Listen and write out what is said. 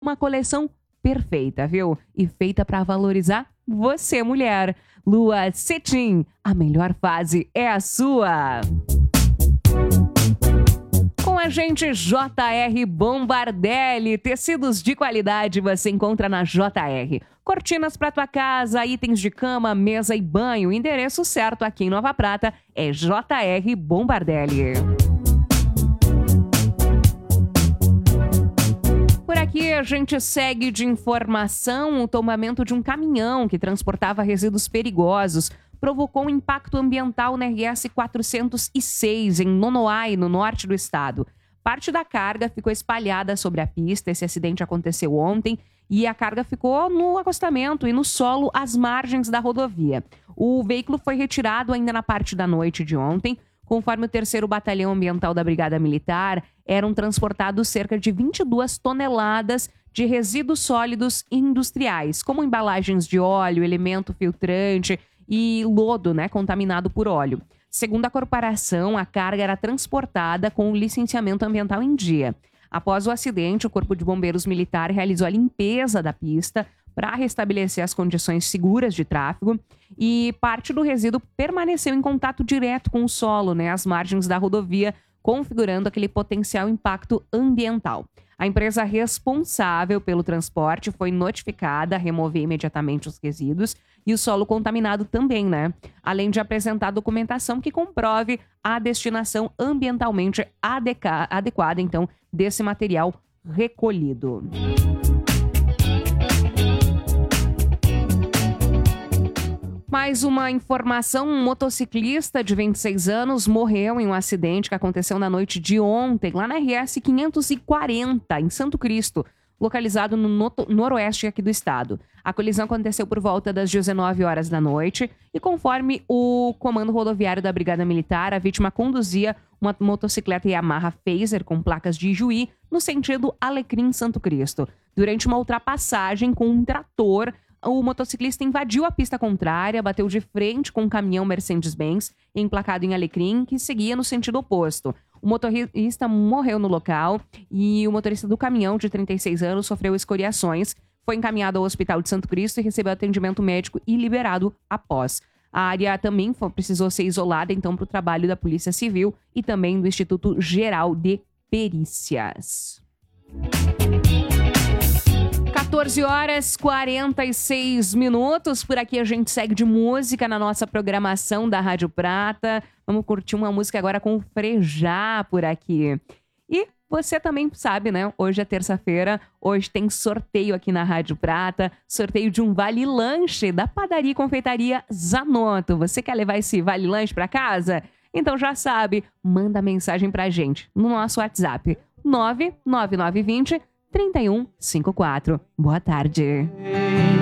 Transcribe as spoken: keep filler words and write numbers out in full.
Uma coleção perfeita, viu? E feita para valorizar você, mulher. Lua Cetim, a melhor fase é a sua. Com a gente, J R Bombardelli, tecidos de qualidade você encontra na J R. Cortinas para tua casa, itens de cama, mesa e banho. O endereço certo aqui em Nova Prata é J R Bombardelli. Por aqui a gente segue de informação. O tombamento de um caminhão que transportava resíduos perigosos provocou um impacto ambiental na R S quatrocentos e seis, em Nonoai, no norte do estado. Parte da carga ficou espalhada sobre a pista. Esse acidente aconteceu ontem e a carga ficou no acostamento e no solo às margens da rodovia. O veículo foi retirado ainda na parte da noite de ontem. Conforme o terceiro Batalhão Ambiental da Brigada Militar, eram transportados cerca de vinte e duas toneladas de resíduos sólidos industriais, como embalagens de óleo, elemento filtrante e lodo, né, contaminado por óleo. Segundo a corporação, a carga era transportada com o licenciamento ambiental em dia. Após o acidente, o Corpo de Bombeiros Militar realizou a limpeza da pista para restabelecer as condições seguras de tráfego e parte do resíduo permaneceu em contato direto com o solo, né, às margens da rodovia, configurando aquele potencial impacto ambiental. A empresa responsável pelo transporte foi notificada a remover imediatamente os resíduos e o solo contaminado também, né? Além de apresentar documentação que comprove a destinação ambientalmente adequa- adequada, então, desse material recolhido. Mais uma informação, um motociclista de vinte e seis anos morreu em um acidente que aconteceu na noite de ontem, lá na R S quinhentos e quarenta, em Santo Cristo, localizado no noto- noroeste aqui do estado. A colisão aconteceu por volta das dezenove horas da noite e, conforme o comando rodoviário da Brigada Militar, a vítima conduzia uma motocicleta Yamaha Phaser com placas de Ijuí no sentido Alecrim-Santo Cristo. Durante uma ultrapassagem com um trator, o motociclista invadiu a pista contrária, bateu de frente com um caminhão Mercedes-Benz emplacado em Alecrim, que seguia no sentido oposto. O motorista morreu no local e o motorista do caminhão, de trinta e seis anos, sofreu escoriações. Foi encaminhado ao Hospital de Santo Cristo e recebeu atendimento médico e liberado após. A área também foi, precisou ser isolada, então, para o trabalho da Polícia Civil e também do Instituto Geral de Perícias. quatorze horas e quarenta e seis minutos. Por aqui a gente segue de música na nossa programação da Rádio Prata. Vamos curtir uma música agora com o Frejá por aqui. E você também sabe, né? Hoje é terça-feira, hoje tem sorteio aqui na Rádio Prata, sorteio de um vale-lanche da padaria e confeitaria Zanotto. Você quer levar esse vale-lanche para casa? Então já sabe, manda mensagem pra gente no nosso WhatsApp nove nove nove dois zero, três um cinco quatro. Boa tarde.